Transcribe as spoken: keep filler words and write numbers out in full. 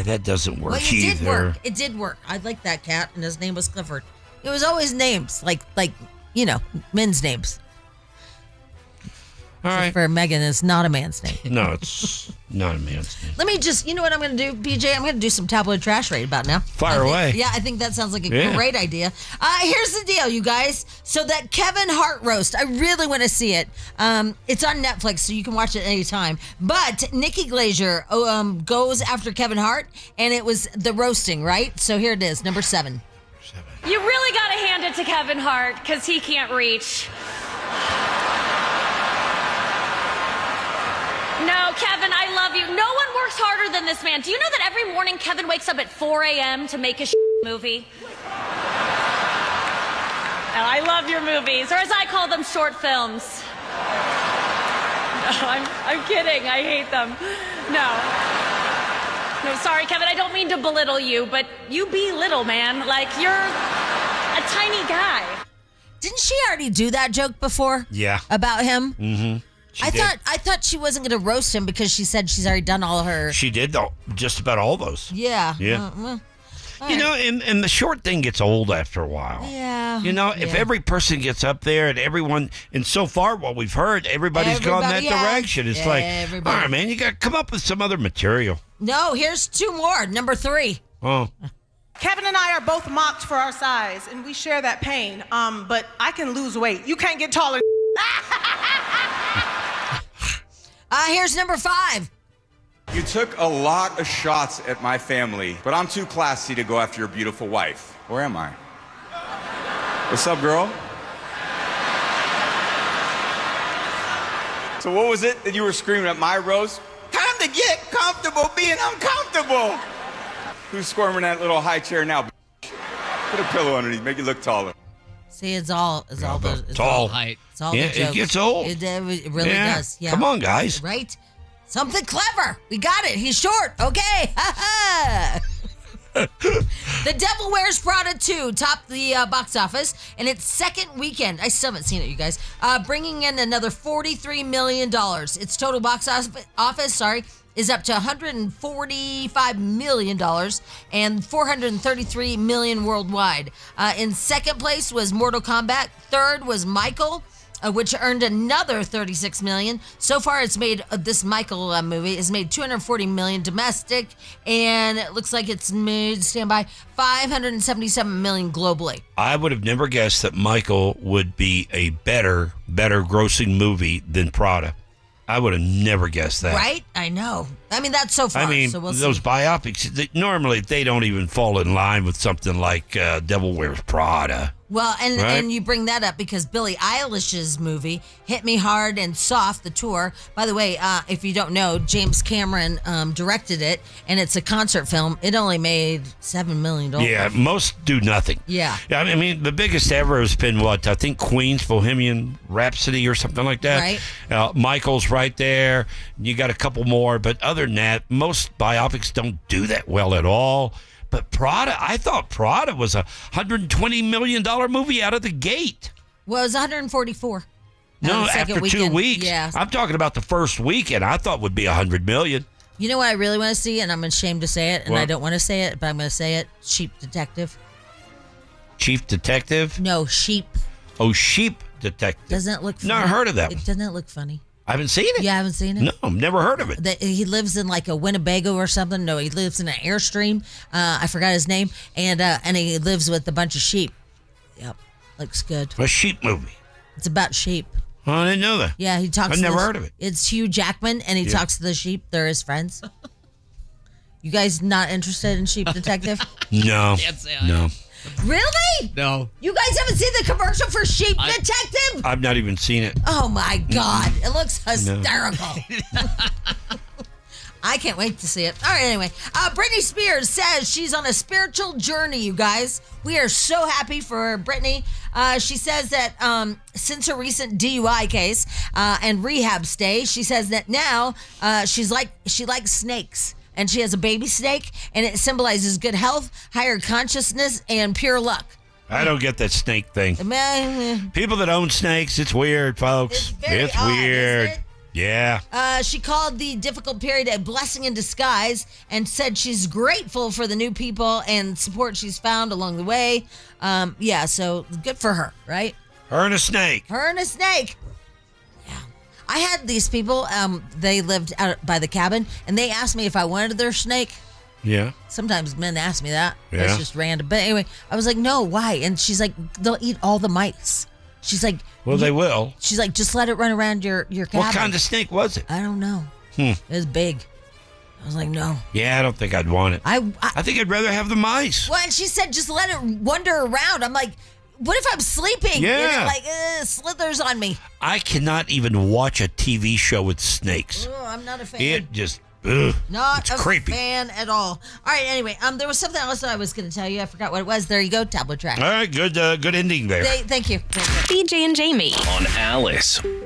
that doesn't work Well, it either. did work. It did work. I like that cat, and his name was Clifford. It was always names, like, like you know, men's names. All right. For Megan, it's not a man's name. No, it's not a man's name. Let me just, you know what I'm going to do, B J? I'm going to do some tabloid trash right about now. Fire I think- away. Yeah, I think that sounds like a Yeah. great idea. Uh, here's the deal, you guys. So that Kevin Hart roast, I really want to see it. Um, it's on Netflix, so you can watch it anytime. But Nikki Glazer um, goes after Kevin Hart, and it was the roasting, right? So here it is, number seven. You really got to hand it to Kevin Hart because he can't reach. No, Kevin, I love you. No one works harder than this man. Do you know that every morning Kevin wakes up at four a.m. to make a movie? And I love your movies, or as I call them, short films. No, I'm, I'm kidding. I hate them. No. No, sorry, Kevin. I don't mean to belittle you, but you be little, man. Like, you're a tiny guy. Didn't she already do that joke before? Yeah. About him? Mm-hmm. She I did. thought I thought she wasn't going to roast him because she said she's already done all her. She did though, just about all those. Yeah. Yeah. Uh, well, all You right. know, and, and the short thing gets old after a while. Yeah. You know, if yeah. every person gets up there and everyone, and so far what we've heard, everybody's gone that Everybody has. direction. It's like, Everybody. all right, man, you got to come up with some other material. No, here's two more. Number three. Oh, Kevin and I are both mocked for our size, and we share that pain. Um, but I can lose weight. You can't get taller. Uh, here's number five. You took a lot of shots at my family, but I'm too classy to go after your beautiful wife. Where am I? What's up, girl? So what was it that you were screaming at my roast? Time to get comfortable being uncomfortable. Who's squirming that little high chair now? Put a pillow underneath, make it look taller. See, it's all it's all the it's tall all, height. It's all Yeah, the it jokes. gets old. It, it really Yeah. does. Yeah. Come on, guys. Right? Something clever. We got it. He's short. Okay. Ha ha. The Devil Wears Prada two topped the uh, box office in its second weekend. I still haven't seen it, you guys. Uh, bringing in another forty-three million dollars. Its total box office, sorry, is up to one hundred forty-five million dollars and four hundred thirty-three million dollars worldwide. Uh, in second place was Mortal Kombat. Third was Michael, uh, which earned another thirty-six million dollars. So far, it's made uh, this Michael uh, movie has made two hundred forty million dollars domestic, and it looks like it's made stand by five hundred seventy-seven million dollars globally. I would have never guessed that Michael would be a better, better grossing movie than Prada. I would have never guessed that. Right? I know. I mean, that's so far. I mean, so we'll those see. biopics, they, normally they don't even fall in line with something like uh, Devil Wears Prada. Well, and, Right? and you bring that up because Billie Eilish's movie, Hit Me Hard and Soft, the tour. By the way, uh, if you don't know, James Cameron um, directed it, and it's a concert film. It only made seven million dollars. Yeah, most do nothing. Yeah. I mean, the biggest ever has been what? I think Queen's Bohemian Rhapsody or something like that. Right. Uh, Michael's right there. You got a couple more, but other than that, most biopics don't do that well at all. But Prada, I thought Prada was a one hundred twenty million dollars movie out of the gate. Well, it was one hundred forty-four. No, the second after two weekend. weeks. Yeah. I'm talking about the first weekend. I thought would be one hundred million dollars. You know what I really want to see, and I'm ashamed to say it, and What? I don't want to say it, but I'm going to say it. Sheep Detective. Chief Detective? No, Sheep. Oh, Sheep Detective. Doesn't it look funny? Never heard of that It one. doesn't it look funny? I haven't seen it. You haven't seen it? No, I've never heard of it. That he lives in like a Winnebago or something. No, he lives in an Airstream. Uh, I forgot his name, and uh, and he lives with a bunch of sheep. Yep, looks good. A sheep movie. It's about sheep. Oh, I didn't know that. Yeah, he talks. I've to never the- heard of it. It's Hugh Jackman, and he Yeah. talks to the sheep. They're his friends. You guys not interested in Sheep Detective? No. Can't say I No. am. Really? No. You guys haven't seen the commercial for Sheep Detective? I've not even seen it. Oh my God, it looks No. hysterical. I can't wait to see it. All right, anyway. Uh, Britney Spears says she's on a spiritual journey, you guys. We are so happy for Britney. Uh, she says that um, since her recent D U I case uh, and rehab stay, she says that now uh, she's like she likes snakes. And she has a baby snake, and it symbolizes good health, higher consciousness, and pure luck. I don't get that snake thing. Man, People that own snakes, it's weird, folks. It's very it's odd, weird. isn't it? Yeah. Uh, she called the difficult period a blessing in disguise and said she's grateful for the new people and support she's found along the way. Um, yeah, so good for her, right? Her and a snake. Her and a snake. Yeah. I had these people, um, they lived out by the cabin, and they asked me if I wanted their snake. Yeah. Sometimes men ask me that. Yeah. That's just random. But anyway, I was like, no, why? And she's like, they'll eat all the mice. She's like, Well, they will. She's like, just let it run around your, your cabin. What kind of snake was it? I don't know. Hmm. It was big. I was like, no. Yeah, I don't think I'd want it. I, I, I think I'd rather have the mice. Well, and she said, just let it wander around. I'm like, what if I'm sleeping? Yeah. And it like uh, slithers on me. I cannot even watch a T V show with snakes. Oh, I'm not a fan. It just, ugh, Not it's a creepy. fan at all. All right, anyway, um, there was something else that I was going to tell you. I forgot what it was. There you go, tablet track. All right, good, uh, good ending there. They, thank you. Thank you. B J and Jamie on Alice.